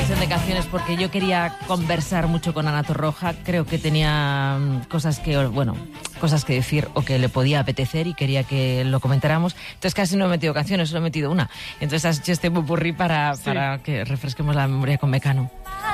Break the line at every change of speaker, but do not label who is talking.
sección de canciones porque yo quería conversar mucho con Ana Torroja. Creo que tenía cosas que decir o que le podía apetecer y quería que lo comentáramos. Entonces casi no he metido canciones, solo he metido una. Entonces has hecho este popurrí para que refresquemos la memoria con Mecano.